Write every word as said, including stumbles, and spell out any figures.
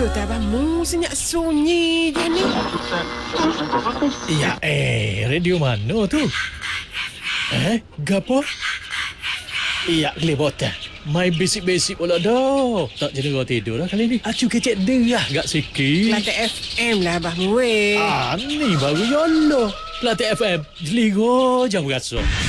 tak bangun senyap sunyi je ni. Ya eh, radio mana tu? Eh, gapo? Iya, kelibotan. Mai basic-basic pula dah. Tak jadi kau tidur dah kali ni. Acu kecek derah gak sikit. Kelantan F M lah Abah Muih. Ah, ni baru yolo. Kelantan F M. Jeligo jam berasa.